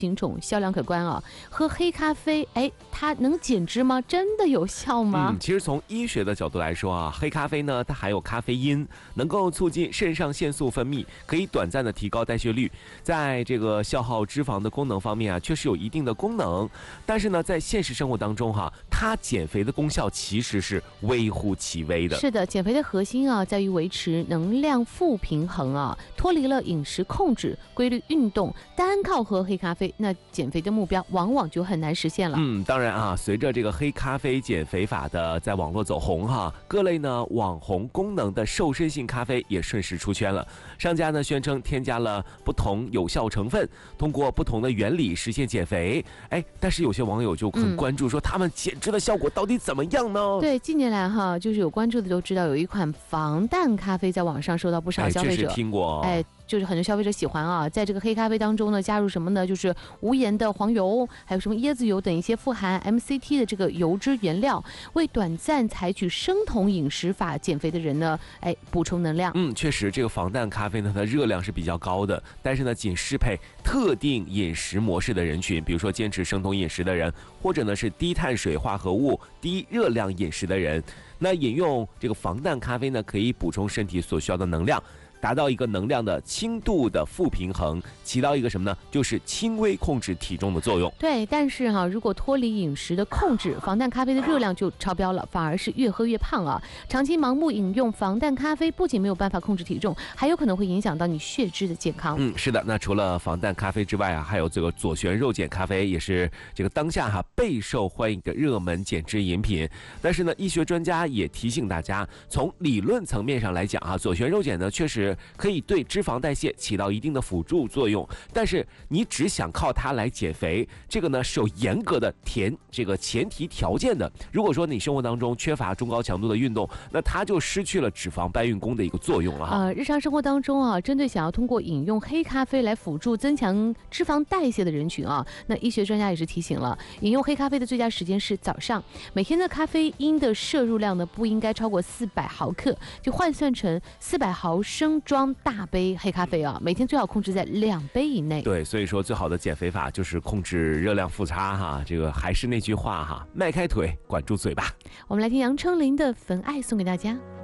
品种销量可观啊。喝黑咖啡，它能减脂吗？真的有效吗？ 其实从医学的角度来说啊，黑咖啡呢，它含有咖啡因，能够促进肾上腺素分泌，可以短暂的提高代谢率，在这个消耗脂肪的功能方面啊，确实有一定的功能。但是呢，在现实生活当中它减肥的功效其实是微乎其微的。 是的，减肥的核心啊，在于维持能量负平衡啊，脱离了饮食控制、规律运动，单靠喝黑咖啡，那减肥的目标往往就很难实现了。 当然啊，随着这个黑咖啡减肥法的在网络走红各类呢网红功能的瘦身性咖啡也顺势出圈了。商家呢宣称添加了不同有效成分，通过不同的原理实现减肥。但是有些网友就很关注说，他们减脂的效果到底怎么样呢？ 对，近年来就是有关注的都知道，有一款防弹咖啡在网上受到不少消费者确实听过。 就是很多消费者喜欢啊，在这个黑咖啡当中呢，加入什么呢？就是无盐的黄油，还有什么椰子油等一些富含 MCT 的这个油脂原料，为短暂采取生酮饮食法减肥的人呢，补充能量。 确实，这个防弹咖啡呢，它热量是比较高的，但是呢，仅适配特定饮食模式的人群，比如说坚持生酮饮食的人，或者呢是低碳水化合物、低热量饮食的人。那饮用这个防弹咖啡呢，可以补充身体所需要的能量，达到一个能量的轻度的负平衡，起到一个什么呢？就是轻微控制体重的作用。 对，但是如果脱离饮食的控制，防弹咖啡的热量就超标了，反而是越喝越胖啊。长期盲目饮用防弹咖啡，不仅没有办法控制体重，还有可能会影响到你血脂的健康。 是的。那除了防弹咖啡之外还有这个左旋肉碱咖啡，也是这个当下备受欢迎的热门减脂饮品。但是呢，医学专家也提醒大家，从理论层面上来讲左旋肉碱呢确实可以对脂肪代谢起到一定的辅助作用，但是你只想靠它来减肥，这个呢是有严格的这个前提条件的。如果说你生活当中缺乏中高强度的运动，那它就失去了脂肪搬运工的一个作用了日常生活当中针对想要通过饮用黑咖啡来辅助增强脂肪代谢的人群那医学专家也是提醒了，饮用黑咖啡的最佳时间是早上，每天的咖啡因的摄入量呢不应该超过400毫克，就换算成400毫升装大杯黑咖啡每天最好控制在2杯以内。 对，所以说最好的减肥法就是控制热量复差这个还是那句话迈开腿，管住嘴巴。 我们来听杨丞琳的《焚爱》送给大家。